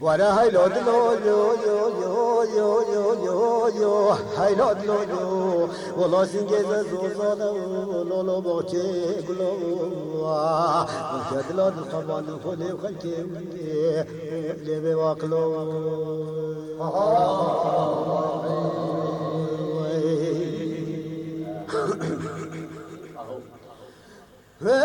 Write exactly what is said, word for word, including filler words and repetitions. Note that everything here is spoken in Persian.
ورا هاي لود لو يو يو يو يو يو يو يو هاي لود لو يو والله سنجز زوزادا لو لو بوتي قلو وكاد لود القبان فولي وخلكي اللي بواقلو